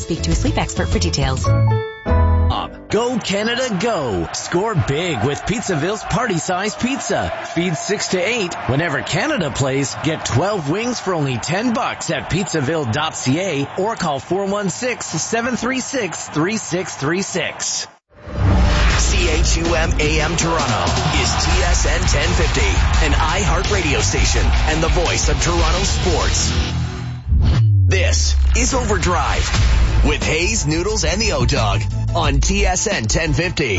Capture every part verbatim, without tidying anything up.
Speak to a sleep expert for details. Go Canada, go! Score big with Pizzaville's party-sized pizza. Feed six to eight. Whenever Canada plays, get twelve wings for only ten bucks at pizzaville dot c a or call four one six, seven three six, three six three six. C H U M A M Toronto is T S N ten fifty, an iHeartRadio station and the voice of Toronto sports. This is Overdrive with Hayes, Noodles, and the O-Dog on T S N ten fifty.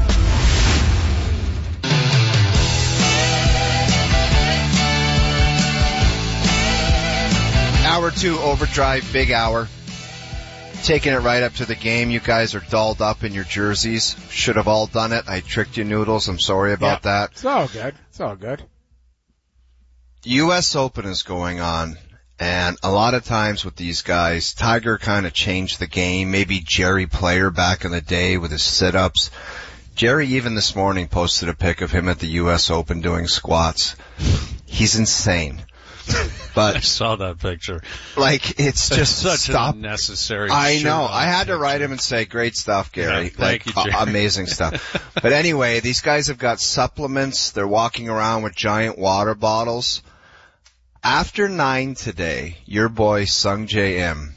Hour two, Overdrive, big hour. Taking it right up to the game. You guys are dolled up in your jerseys. Should have all done it. I tricked you, Noodles. I'm sorry about yeah, that. It's all good. It's all good. U S Open is going on. And a lot of times with these guys, Tiger kind of changed the game. Maybe Jerry Player back in the day with his sit-ups. Jerry even this morning posted a pic of him at the U S Open doing squats. He's insane. But I saw that picture. Like, it's just such stop. an unnecessary. I know. I had to write him and say, great stuff, Gary. Yeah, thank like, you, Jerry. Uh, amazing stuff. But anyway, these guys have got supplements. They're walking around with giant water bottles. After nine today, your boy Sung J M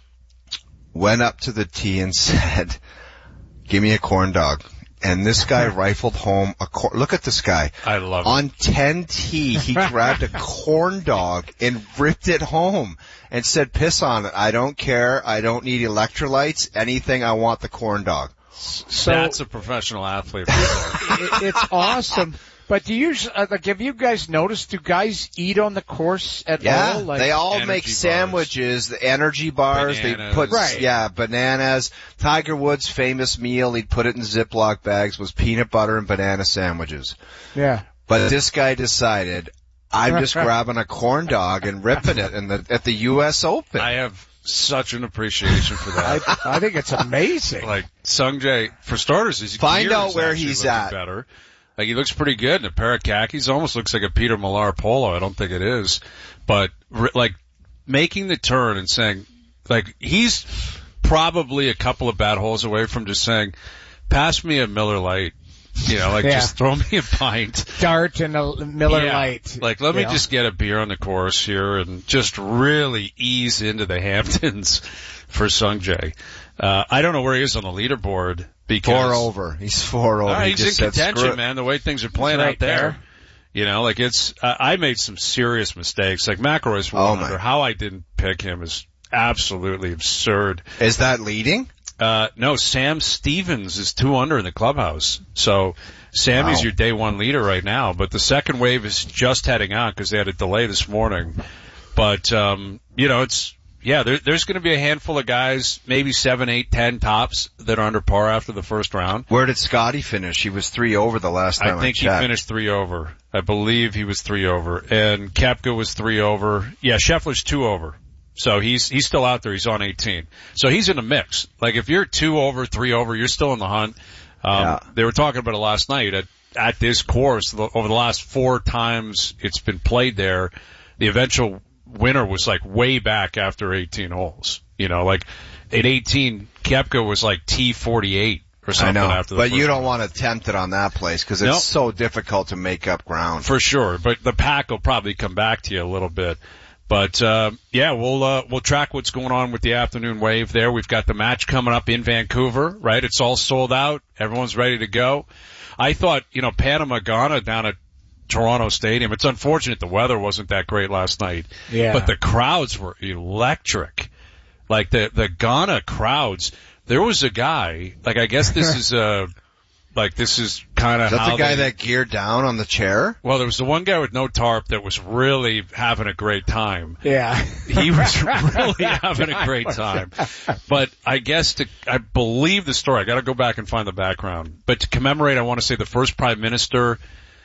went up to the tee and said, give me a corn dog. And this guy rifled home a corn. Look at this guy. I love it. On ten T, he grabbed a corn dog and ripped it home and said, piss on it. I don't care. I don't need electrolytes. Anything. I want the corn dog. So that's a professional athlete. it, it's awesome. But do you, uh, like, have you guys noticed, do guys eat on the course at yeah, all? Like, they all make bars. sandwiches, the energy bars, Bananas. they put, right. yeah, bananas. Tiger Woods' famous meal, he'd put it in Ziploc bags, was peanut butter and banana sandwiches. Yeah. But this guy decided, I'm just grabbing a corn dog and ripping it in the, at the U S Open. I have such an appreciation for that. I, I think it's amazing. Like, Sung Jae, for starters, his Find gear out is where actually he's looking at. Better. Like, he looks pretty good in a pair of khakis. Almost looks like a Peter Millar polo. I don't think it is. But, like, making the turn and saying, like, he's probably a couple of bad holes away from just saying, pass me a Miller Lite. You know, like, yeah. just throw me a pint. Dart and a Miller yeah. Lite. Like, let me know? just get a beer on the course here and just really ease into the Hamptons for Sung Jae. Uh, I don't know where he is on the leaderboard. Because, four over. He's four over. Uh, he he's just in said, contention, man, the way things are playing right out there. there. You know, like it's, uh, I made some serious mistakes. Like McIlroy's one Oh, my. under. How I didn't pick him is absolutely absurd. Is that leading? Uh, no, Sam Stevens is two under in the clubhouse. So Sammy's Wow. your day one leader right now, but the second wave is just heading on because they had a delay this morning. But, um, you know, it's, yeah, there, there's going to be a handful of guys, maybe seven, eight, ten tops that are under par after the first round. Where did Scotty finish? He was three over the last time I, I think checked. he finished three over. I believe he was three over. And Koepka was three over. Yeah, Scheffler's two over. So he's, he's still out there. He's on eighteen. So he's in a mix. Like if you're two over, three over, you're still in the hunt. Um, yeah. They were talking about it last night at, at this course. The, over the last four times it's been played there, the eventual winner was like way back after eighteen holes. You know, like at eighteen, Koepka was like T forty-eight or something I know, after the but first you don't round. want to attempt it on that place because it's Nope. so difficult to make up ground. For sure, but the pack will probably come back to you a little bit. But, uh, yeah, we'll, uh, we'll track what's going on with the afternoon wave there. We've got the match coming up in Vancouver, right? It's all sold out. Everyone's ready to go. I thought, you know, Panama Ghana down at Toronto Stadium. It's unfortunate the weather wasn't that great last night. Yeah. But the crowds were electric. Like the, the Ghana crowds. There was a guy, like I guess this is, uh, like this is kind of Is that how the guy they, that geared down on the chair? well, there was the one guy with no tarp that was really having a great time. Yeah. He was really having a great time. But I guess to, I believe the story, I gotta go back and find the background. But to commemorate, I want to say the first prime minister,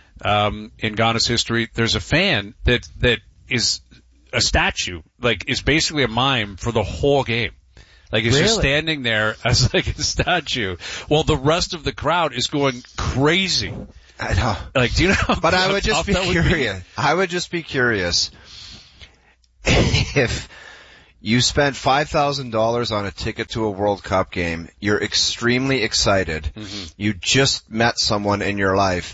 um, in Ghana's history, there's a fan that, that is a statue, like is basically a mime for the whole game. Like he's just Really? standing there as like a statue. Well, the rest of the crowd is going crazy. I know. Like, do you know? But I how would just tough be that would curious. I would just be curious if You spent five thousand dollars on a ticket to a World Cup game. You're extremely excited. Mm-hmm. You just met someone in your life.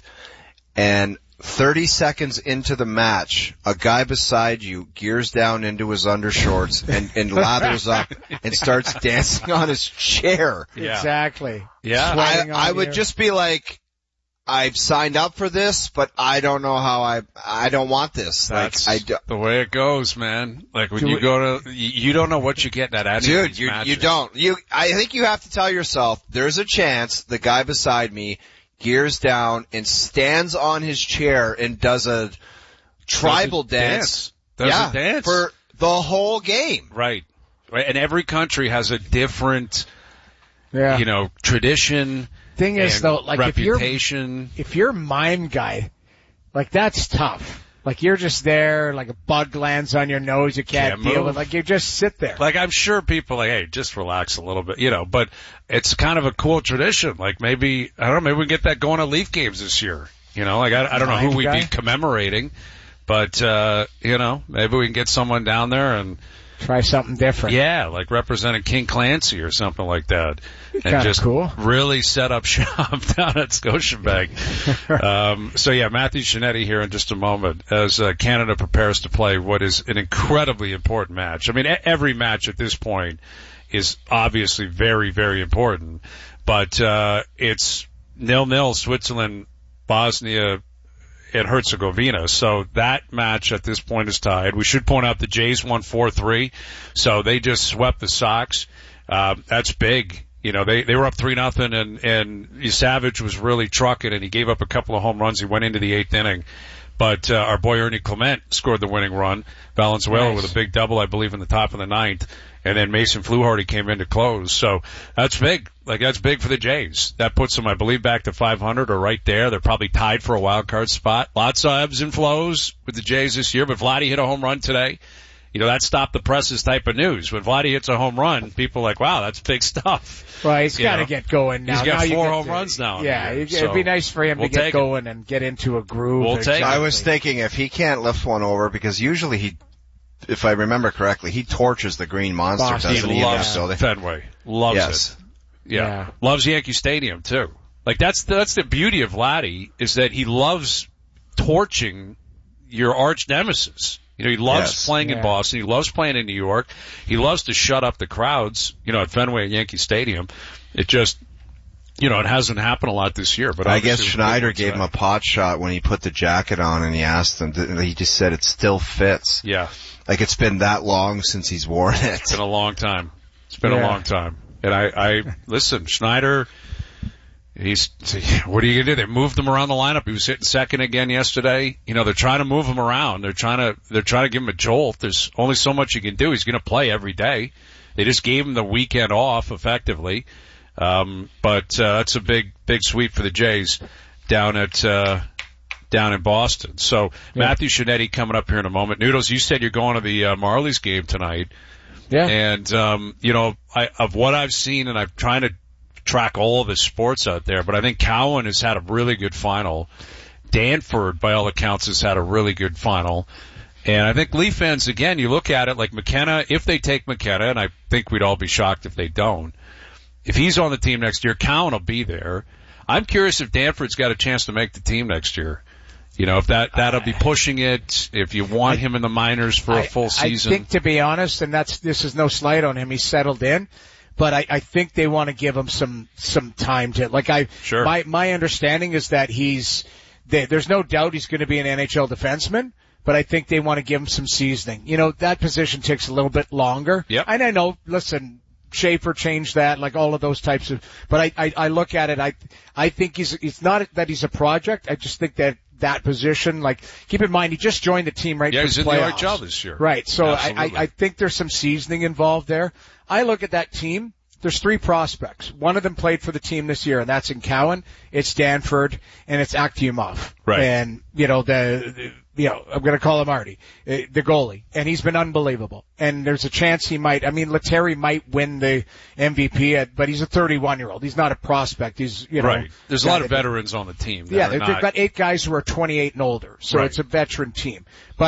And thirty seconds into the match, a guy beside you gears down into his undershorts and, and lathers up and starts dancing on his chair. Yeah. Exactly. Yeah. I, I would just be like, I've signed up for this, but I don't know how I, I don't want this. That's like, I do, the way it goes, man. Like when do you it, go to, you don't know what you get that out of Dude, you, matches. you don't. You, I think you have to tell yourself, there's a chance the guy beside me gears down and stands on his chair and does a tribal does a dance. dance. Does yeah, a dance. For the whole game. Right. Right. And every country has a different, yeah. you know, tradition. Thing is, though, like reputation. if you're if you're mime guy, like that's tough. Like you're just there, like a bug lands on your nose, you can't, can't deal move. with. Like you just sit there. Like I'm sure people are like, hey, just relax a little bit, you know. But it's kind of a cool tradition. Like maybe I don't know, maybe we can get that going at Leaf games this year. You know, like I, I don't know who we'd be commemorating, but uh, you know, maybe we can get someone down there and try something different. Yeah, like representing King Clancy or something like that. And kinda just cool. really set up shop down at Scotiabank. um, so yeah, Matthew Shinetti here in just a moment as uh, Canada prepares to play what is an incredibly important match. I mean, a- every match at this point is obviously very, very important, but uh, it's nil-nil Switzerland, Bosnia, and Herzegovina. So that match at this point is tied. We should point out the Jays won four three, so they just swept the Sox. Uh, that's big. You know, they, they were up three nothing and, and Savage was really trucking and he gave up a couple of home runs. He went into the eighth inning. But, uh, our boy Ernie Clement scored the winning run. Valenzuela nice. With a big double, I believe, in the top of the ninth. And then Mason Fluharty came in to close. So that's big. Like, that's big for the Jays. That puts them, I believe, back to five hundred or right there. They're probably tied for a wild card spot. Lots of ebbs and flows with the Jays this year, but Vladdy hit a home run today. You know, that stopped the presses type of news. When Vladdy hits a home run, people are like, wow, that's big stuff. Well, he's got to know? get going now. He's got now four get home to, runs now. Yeah, year, it'd so be nice for him we'll to get going it. and get into a groove. We'll take I was thinking if he can't lift one over, because usually he, if I remember correctly, he torches the Green Monster, Boston. doesn't he? He loves yeah. Fenway. Loves yes. it. Yeah. yeah. Loves Yankee Stadium, too. Like, that's the, that's the beauty of Vladdy, is that he loves torching your arch nemesis. You know, he loves yes. playing yeah. in Boston. He loves playing in New York. He loves to shut up the crowds, you know, at Fenway and Yankee Stadium. It just, you know, it hasn't happened a lot this year. But I guess Schneider gave him a pot shot when he put the jacket on and he asked him, he just said it still fits. Yeah. Like it's been that long since he's worn it. It's been a long time. It's been yeah. a long time. And I, I, listen, Schneider, he's, what are you gonna do? They moved him around the lineup. He was hitting second again yesterday. You know, they're trying to move him around. They're trying to, they're trying to give him a jolt. There's only so much you can do. He's gonna play every day. They just gave him the weekend off effectively. Um, but, uh, that's a big, big sweep for the Jays down at, uh, down in Boston. So yeah. Matthew Shinetti coming up here in a moment. Noodles, you said you're going to the, uh, Marlies game tonight. Yeah. And, um, you know, I, of what I've seen, and I'm trying to track all of the sports out there, but I think Cowan has had a really good final. Danford, by all accounts, has had a really good final. And I think Leaf fans, again, you look at it like McKenna, if they take McKenna, and I think we'd all be shocked if they don't, if he's on the team next year, Cowan will be there. I'm curious if Danford's got a chance to make the team next year. You know, if that, that'll be pushing it, if you want I, him in the minors for I, a full season. I think, to be honest, and that's, this is no slight on him, he's settled in, but I, I think they want to give him some, some time to, like I, sure. my, my understanding is that he's, they, there's no doubt he's going to be an N H L defenseman, but I think they want to give him some seasoning. You know, that position takes a little bit longer. Yep. And I know, listen, Schaefer changed that, like all of those types of, but I, I, I look at it, I, I think he's, it's not that he's a project, I just think that that position, like, keep in mind, he just joined the team right yeah, for he's the in playoffs. the R H L this year. Right, so I, I, I think there's some seasoning involved there. I look at that team, there's three prospects. One of them played for the team this year, and that's in Cowan. It's Danford, and it's Akhtiumov. Right. And, you know, the, the you know, I'm gonna call him Artie, uh, the goalie. And he's been unbelievable. And there's a chance he might, I mean, Lettieri might win the M V P at, but he's a thirty-one year old. He's not a prospect. He's, you know. Right. There's a lot of veterans on the team. Yeah, they've not, got eight guys who are twenty-eight and older. So right. it's a veteran team. But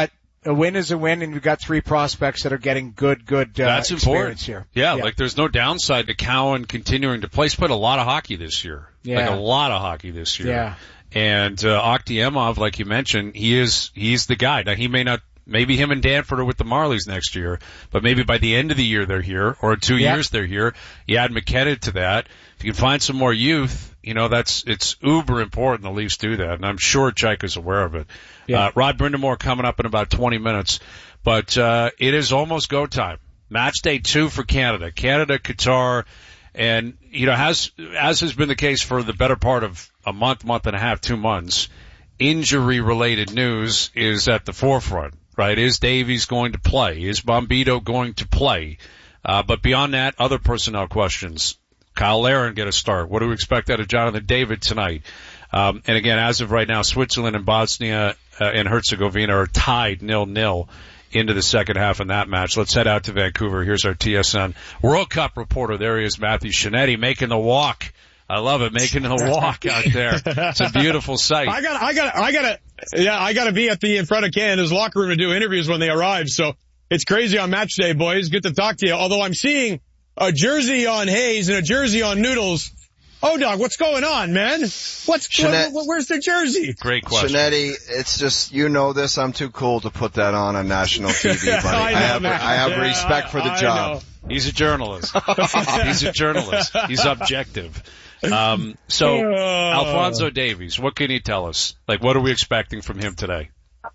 a win is a win, and you've got three prospects that are getting good, good uh, That's experience important. here. Yeah, yeah, like there's no downside to Cowan continuing to play. He's played a lot of hockey this year. Yeah. Like a lot of hockey this year. Yeah. And uh, Akhtiemov, like you mentioned, he is he's the guy. Now he may not. Maybe him and Danford are with the Marlies next year, but maybe by the end of the year they're here, or in two yeah. years they're here. You add McKenna to that. If you can find some more youth, you know, that's, it's uber important the Leafs do that, and I'm sure Chaika's aware of it. Yeah. Uh, Rod Brindamore coming up in about twenty minutes, but, uh, it is almost go time. Match day two for Canada. Canada, Qatar, and, you know, has, as has been the case for the better part of a month, month and a half, two months, injury related news is at the forefront. Right? Is Davies going to play? Is Bombito going to play? Uh, but beyond that, other personnel questions. Kyle Larin get a start. What do we expect out of Jonathan David tonight? Um, and again, as of right now, Switzerland and Bosnia uh, and Herzegovina are tied nil-nil into the second half in that match. Let's head out to Vancouver. Here's our T S N World Cup reporter. There he is, Matthew Shinetti, making the walk. I love it, making the walk out there. It's a beautiful sight. I got, I got, I got to, yeah, I got to be at the in front of Canada's locker room to do interviews when they arrive. So it's crazy on match day, boys. Good to talk to you. Although I'm seeing a jersey on Hayes and a jersey on Noodles. Oh, dog, what's going on, man? What's Jeanette, wh- where's the jersey? Great question. Shinetti, it's just, you know this, I'm too cool to put that on on national T V, buddy. I, know, I have, man. I have yeah, respect for the I job. know. He's a journalist. He's a journalist. He's objective. Um, so, Oh. Alphonso Davies, what can you tell us? Like, what are we expecting from him today?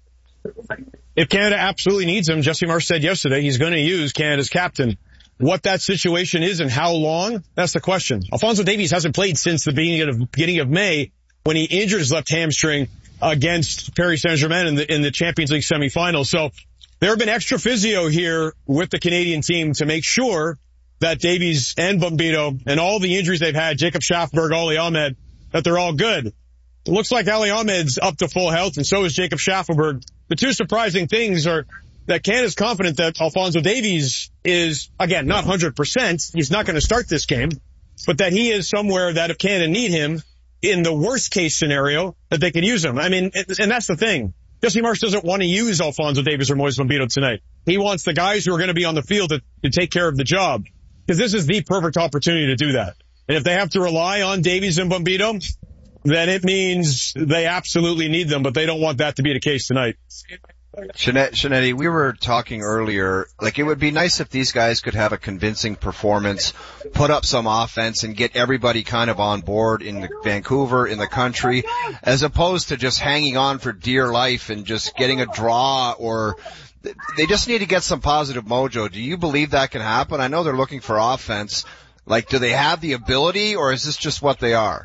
If Canada absolutely needs him, Jesse Marsh said yesterday he's going to use Canada's captain. What that situation is and how long, that's the question. Alphonso Davies hasn't played since the beginning of, beginning of May when he injured his left hamstring against Paris Saint-Germain in the, in the Champions League semifinal. So there have been extra physio here with the Canadian team to make sure that Davies and Bombito and all the injuries they've had, Jacob Schaffberg, Ali Ahmed, that they're all good. It looks like Ali Ahmed's up to full health, and so is Jacob Schaffberg. The two surprising things are that Canada's confident that Alphonso Davies is, again, not one hundred percent. He's not going to start this game, but that he is somewhere that if Canada need him, in the worst case scenario, that they can use him. I mean, and that's the thing. Jesse Marsh doesn't want to use Alphonso Davies or Moise Bombito tonight. He wants the guys who are going to be on the field to, to take care of the job. Because this is the perfect opportunity to do that. And if they have to rely on Davies and Bombito, then it means they absolutely need them, but they don't want that to be the case tonight. Shinetti, we were talking earlier, like it would be nice if these guys could have a convincing performance, put up some offense and get everybody kind of on board in Vancouver, in the country, as opposed to just hanging on for dear life and just getting a draw, or they just need to get some positive mojo. Do you believe that can happen? I know they're looking for offense. Like, do they have the ability, or is this just what they are?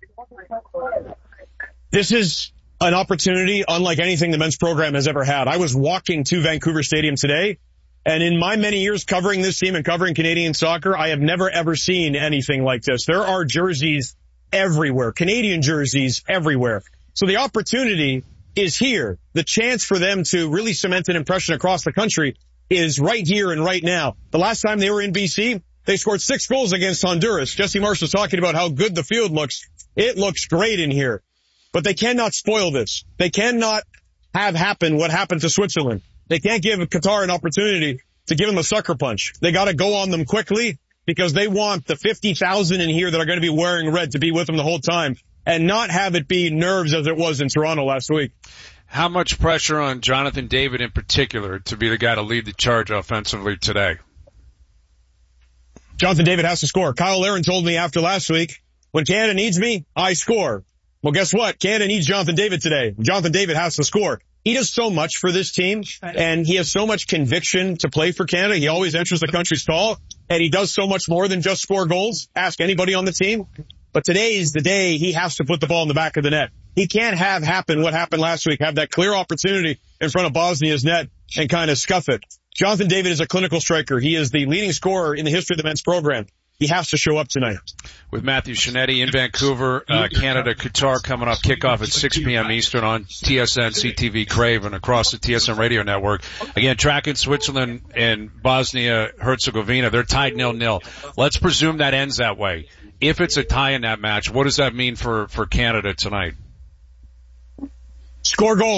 This is an opportunity unlike anything the men's program has ever had. I was walking to Vancouver Stadium today, and in my many years covering this team and covering Canadian soccer, I have never ever seen anything like this. There are jerseys everywhere, Canadian jerseys everywhere. So the opportunity is here. The chance for them to really cement an impression across the country is right here and right now. The last time they were in B C, they scored six goals against Honduras. Jesse Marsh was talking about how good the field looks. It looks great in here. But they cannot spoil this. They cannot have happen what happened to Switzerland. They can't give Qatar an opportunity to give them a sucker punch. They got to go on them quickly because they want the fifty thousand in here that are going to be wearing red to be with them the whole time and not have it be nerves as it was in Toronto last week. How much pressure on Jonathan David in particular to be the guy to lead the charge offensively today? Jonathan David has to score. Kyle Larin told me after last week, when Canada needs me, I score. Well, guess what? Canada needs Jonathan David today. Jonathan David has to score. He does so much for this team, and he has so much conviction to play for Canada. He always enters the country's call, and he does so much more than just score goals. Ask anybody on the team. But today is the day he has to put the ball in the back of the net. He can't have happen what happened last week, have that clear opportunity in front of Bosnia's net and kind of scuff it. Jonathan David is a clinical striker. He is the leading scorer in the history of the men's program. He has to show up tonight. With Matthew Shinetti in Vancouver, uh, Canada, Qatar coming up, kickoff at six p.m. Eastern on T S N, C T V, Crave, and across the T S N radio network. Again, tracking Switzerland and Bosnia Herzegovina. They're tied nil-nil. Let's presume that ends that way. If it's a tie in that match, what does that mean for, for Canada tonight? Score goals.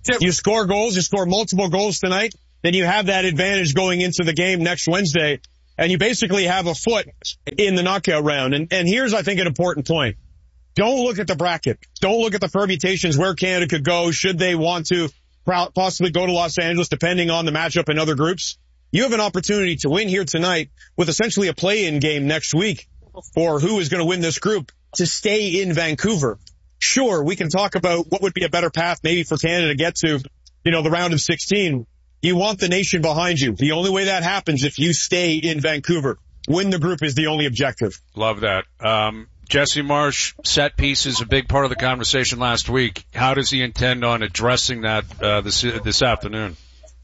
You score goals, you score multiple goals tonight, then you have that advantage going into the game next Wednesday, and you basically have a foot in the knockout round. And, and here's, I think, an important point. Don't look at the bracket. Don't look at the permutations where Canada could go should they want to possibly go to Los Angeles, depending on the matchup in other groups. You have an opportunity to win here tonight with essentially a play-in game next week for who is going to win this group to stay in Vancouver. Sure, we can talk about what would be a better path maybe for Canada to get to, you know, the round of sixteen. You want the nation behind you. The only way that happens if you stay in Vancouver. Win the group is the only objective. Love that. Um, Jesse Marsch, set piece is a big part of the conversation last week. How does he intend on addressing that uh, this this afternoon?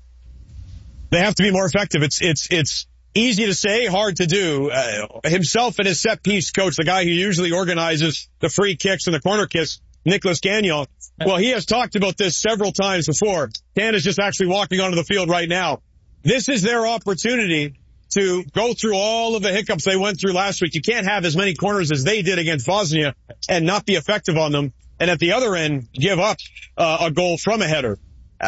They have to be more effective. It's it's it's easy to say, hard to do. Uh, himself and his set piece coach, the guy who usually organizes the free kicks and the corner kicks, Nicolas Gagnon. Well, he has talked about this several times before. Canada's just actually walking onto the field right now. This is their opportunity to go through all of the hiccups they went through last week. You can't have as many corners as they did against Bosnia and not be effective on them. And at the other end, give up uh, a goal from a header.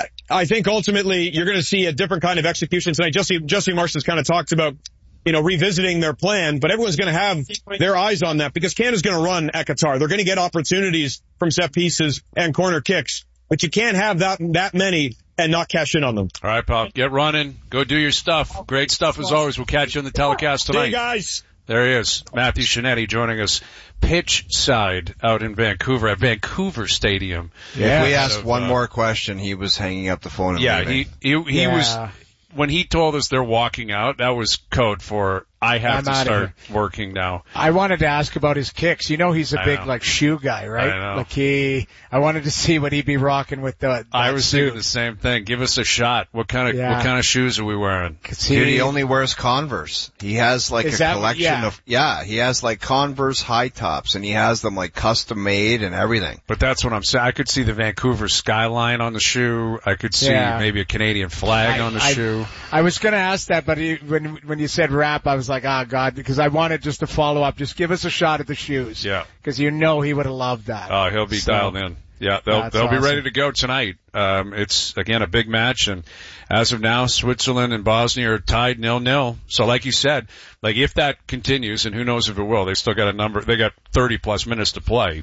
I think ultimately you're going to see a different kind of execution tonight. Jesse, Jesse Marsch has kind of talked about, you know, revisiting their plan, but everyone's going to have their eyes on that because Canada's going to run at Qatar. They're going to get opportunities from set pieces and corner kicks, but you can't have that, that many and not cash in on them. All right, Pop, get running. Go do your stuff. Great stuff as always. We'll catch you on the telecast tonight. Hey, guys. There he is, Matthew Shinetti joining us pitch side out in Vancouver at Vancouver Stadium. Yeah. If we asked of, one uh, more question, he was hanging up the phone and Yeah, leaving. he, he, he Yeah. was, when he told us they're walking out, that was code for, I have I'm to outta start working now. I wanted to ask about his kicks. You know he's a I big know. like shoe guy, right? I know. Like he, I wanted to see what he'd be rocking with the. I that was suit. thinking the same thing. Give us a shot. What kind of, Yeah. what kind of shoes are we wearing? 'Cause he, Dude, he only wears Converse. He has like Is a that what- collection yeah. of, yeah, he has like Converse high tops and he has them like custom made and everything. But that's what I'm saying. I could see the Vancouver skyline on the shoe. I could see Yeah. maybe a Canadian flag I- on the I- shoe. I was going to ask that, but he, when when you said rap, I was like, oh God, because I wanted just to follow up. Just give us a shot at the shoes. Yeah. Because you know he would have loved that. Oh, he'll be So, dialed in. Yeah, they'll That's they'll be awesome. ready to go tonight. Um, it's again a big match, and as of now, Switzerland and Bosnia are tied nil nil. So, like you said, like if that continues, and who knows if it will, they still got a number. They got thirty plus minutes to play.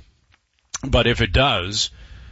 But if it does,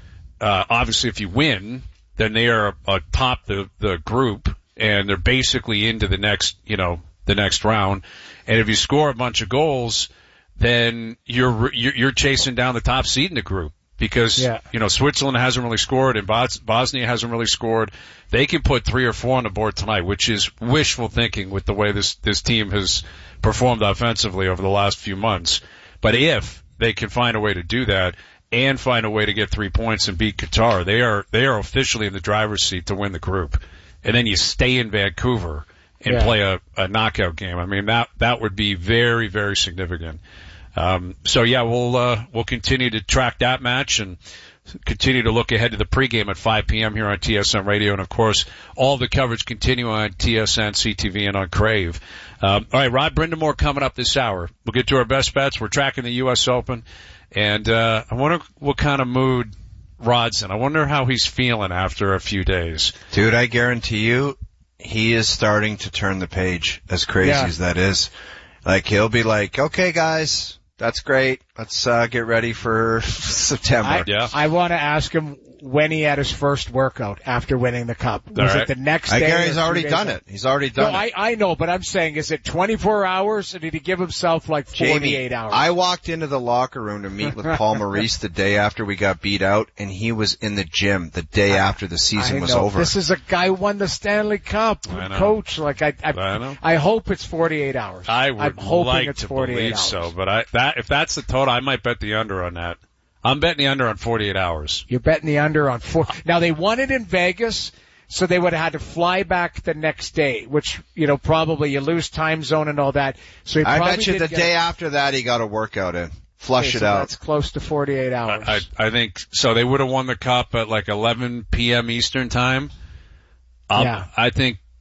uh, obviously, if you win, then they are atop the the group, and they're basically into the next, you know, the next round. And if you score a bunch of goals, then you're you're, you're chasing down the top seed in the group. Because, Yeah. you know, Switzerland hasn't really scored and Bos- Bosnia hasn't really scored. They can put three or four on the board tonight, which is wishful thinking with the way this, this team has performed offensively over the last few months. But if they can find a way to do that and find a way to get three points and beat Qatar, they are, they are officially in the driver's seat to win the group. And then you stay in Vancouver and Yeah. play a, a knockout game. I mean, that, that would be very, very significant. Um, so yeah, we'll, uh, we'll continue to track that match and continue to look ahead to the pregame at five p.m. here on T S N Radio. And of course, all the coverage continue on T S N, C T V, and on Crave. Um, all right, Rod Brindamore coming up this hour. We'll get to our best bets. We're tracking the U S Open. And, uh, I wonder what kind of mood Rod's in. I wonder how he's feeling after a few days. Dude, I guarantee you, he is starting to turn the page, as crazy Yeah. as that is. Like, he'll be like, okay guys, that's great. Let's, uh, get ready for September. I, Yeah. I want to ask him when he had his first workout after winning the cup. Was All right. it the next I day? guarantee or he's two already days done later? it. He's already No, done I, it. I know, but I'm saying, is it twenty-four hours or did he give himself like forty-eight Jamie, hours? I walked into the locker room to meet with Paul Maurice the day after we got beat out, and he was in the gym the day after the season I was know. over. This is a guy who won the Stanley Cup, I know. coach. Like I, I, I know. I hope it's forty-eight hours. I would I'm hoping like it's to forty-eight believe hours. so, but I, that, if that's the total, I might bet the under on that. I'm betting the under on forty-eight hours. You're betting the under on four. Now they won it in Vegas, so they would have had to fly back the next day, which, you know, probably you lose time zone and all that. So he I probably bet you did the get day it. after that he got a workout in. Flush Okay, it so out. That's close to forty-eight hours. I, I, I think, so they would have won the cup at like eleven p.m. Eastern time. Um, Yeah. I think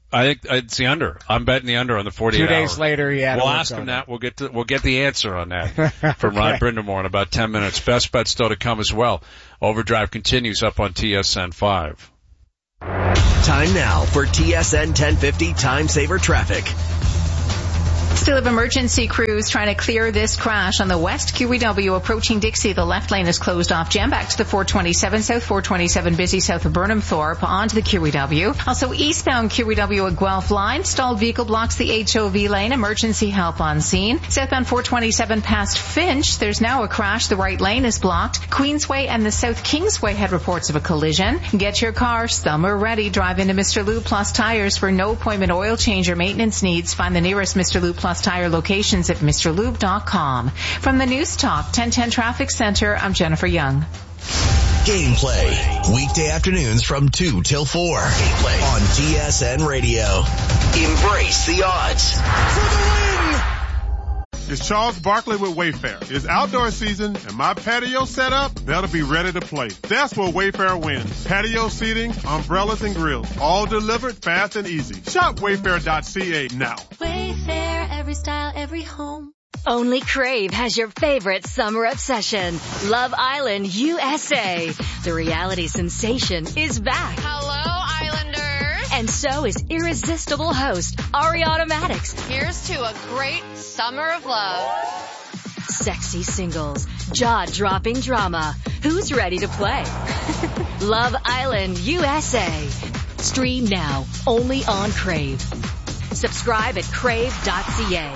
I think it's the under. I'm betting the under on the forty-eight Two days hour. later, he had We'll a ask him that. We'll get to, we'll get the answer on that from Okay. Rod Brindamore in about ten minutes. Best bet still to come as well. Overdrive continues up on T S N five. Time now for T S N ten fifty Time Saver Traffic. Still have emergency crews trying to clear this crash on the west Q E W approaching Dixie. The left lane is closed off. Jam back to the four twenty-seven south, four twenty-seven busy south of Burnham Thorpe onto the Q E W. Also eastbound Q E W at Guelph line. Stalled vehicle blocks the H O V lane. Emergency help on scene. Southbound four twenty-seven past Finch. There's now a crash. The right lane is blocked. Queensway and the South Kingsway had reports of a collision. Get your car summer ready. Drive into Mister Lube Plus Tires for no appointment oil change or maintenance needs. Find the nearest Mister Lube Plus Tire locations at Mr Lube dot com. From the News Talk ten ten Traffic Center, I'm Jennifer Young. Gameplay. Weekday afternoons from two till four. Gameplay on T S N Radio. Embrace the odds. For the win! It's Charles Barkley with Wayfair. It's outdoor season and my patio set up, that'll be ready to play. That's where Wayfair wins. Patio seating, umbrellas and grills, all delivered fast and easy. Shop wayfair dot c a now. Wayfair, every style, every home. Only Crave has your favorite summer obsession, Love Island U S A. The reality sensation is back. Hello, Islanders. And so is irresistible host Ariana Maddox. Here's to a great summer of love. Sexy singles, jaw-dropping drama. Who's ready to play? Love Island U S A. Stream now, only on Crave. Subscribe at crave dot c a.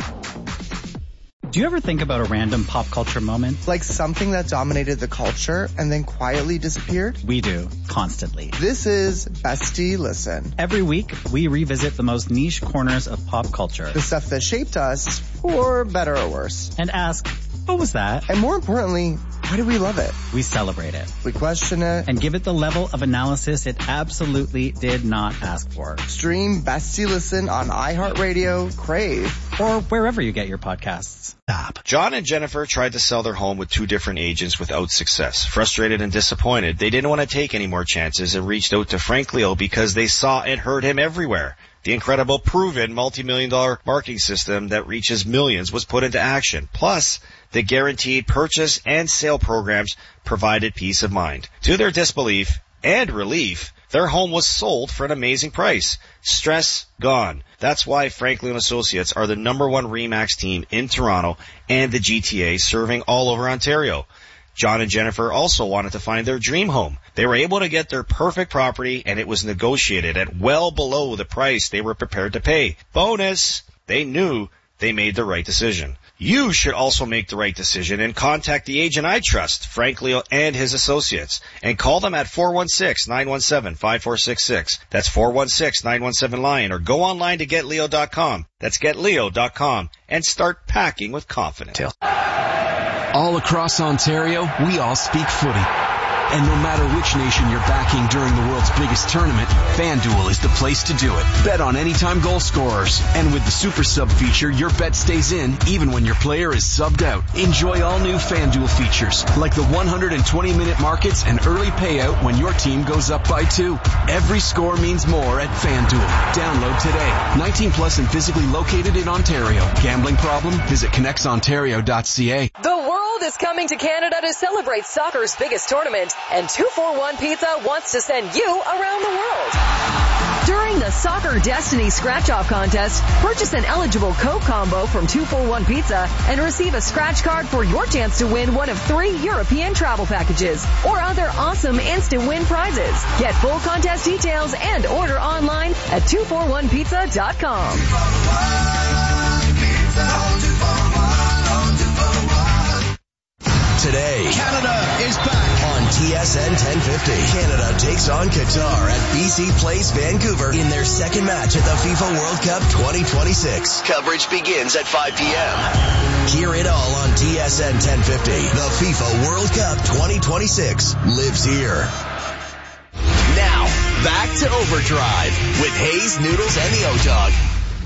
Do you ever think about a random pop culture moment? Like something that dominated the culture and then quietly disappeared? We do, constantly. This is Bestie Listen. Every week, we revisit the most niche corners of pop culture. The stuff that shaped us, for better or worse. And ask, what was that? And more importantly, why do we love it? We celebrate it. We question it. And give it the level of analysis it absolutely did not ask for. Stream Bestie Listen on iHeartRadio, Crave, or wherever you get your podcasts. Stop. John and Jennifer tried to sell their home with two different agents without success. Frustrated and disappointed, they didn't want to take any more chances and reached out to Frank Leo because they saw and heard him everywhere. The incredible, proven, multi-million dollar marketing system that reaches millions was put into action. Plus, the guaranteed purchase and sale programs provided peace of mind. To their disbelief and relief, their home was sold for an amazing price. Stress gone. That's why Franklin and Associates are the number one RE/MAX team in Toronto and the G T A, serving all over Ontario. John and Jennifer also wanted to find their dream home. They were able to get their perfect property, and it was negotiated at well below the price they were prepared to pay. Bonus! They knew they made the right decision. You should also make the right decision and contact the agent I trust, Frank Leo and his associates, and call them at four one six, nine one seven, five four six six. That's four one six, nine one seven, LION, or go online to get leo dot com. That's get leo dot com, and start packing with confidence. All across Ontario, we all speak footy. And no matter which nation you're backing during the world's biggest tournament, FanDuel is the place to do it. Bet on anytime goal scorers. And with the Super Sub feature, your bet stays in even when your player is subbed out. Enjoy all new FanDuel features, like the one hundred twenty minute markets and early payout when your team goes up by two. Every score means more at FanDuel. Download today. nineteen plus and physically located in Ontario. Gambling problem? Visit connects ontario dot c a. The world is coming to Canada to celebrate soccer's biggest tournament, and two forty-one Pizza wants to send you around the world. During the Soccer Destiny Scratch-Off Contest, purchase an eligible Coke combo from two forty-one Pizza and receive a scratch card for your chance to win one of three European travel packages or other awesome instant win prizes. Get full contest details and order online at two forty-one pizza dot com. Today, Canada is back on T S N ten fifty. Canada takes on Qatar at B C Place Vancouver in their second match at the FIFA World Cup twenty twenty-six. Coverage begins at five p.m. Hear it all on T S N ten fifty. The FIFA World Cup twenty twenty-six lives here. Now, back to Overdrive with Hayes, Noodles, and the O-Dog.